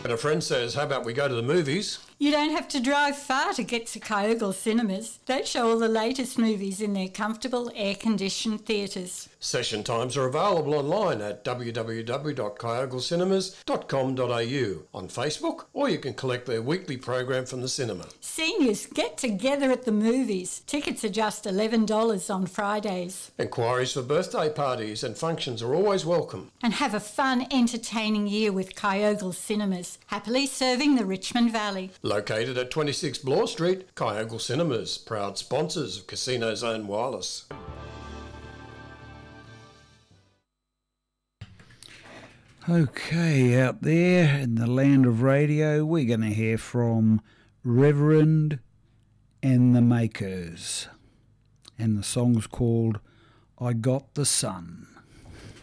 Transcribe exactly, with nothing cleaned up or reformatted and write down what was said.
And a friend says, how about we go to the movies? You don't have to drive far to get to Kyogle Cinemas. They show all the latest movies in their comfortable, air-conditioned theatres. Session times are available online at w w w dot kyogle cinemas dot com dot a u, on Facebook, or you can collect their weekly program from the cinema. Seniors, get together at the movies. Tickets are just eleven dollars on Fridays. Enquiries for birthday parties and functions are always welcome. And have a fun, entertaining year with Kyogle Cinemas, happily serving the Richmond Valley. Located at twenty-six Bloor Street, Kyogle Cinemas, proud sponsors of Casino Zone Wireless. Okay, out there in the land of radio, we're going to hear from Reverend and the Makers. And the song's called I Got the Sun.